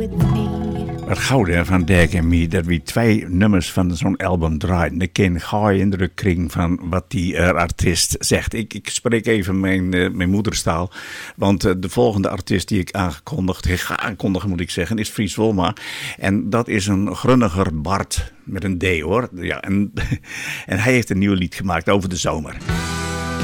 with me. Wat goud hè, van Dirk en mij, dat we 2 nummers van zo'n album draaien. Ik kan geen indruk krijgen van wat die artiest zegt. Ik spreek even mijn moederstaal. Want de volgende artiest die ik ga aankondigen moet ik zeggen, is Fries Wolma. En dat is een grunniger Bart met een D hoor. Ja, en hij heeft een nieuw lied gemaakt over de zomer.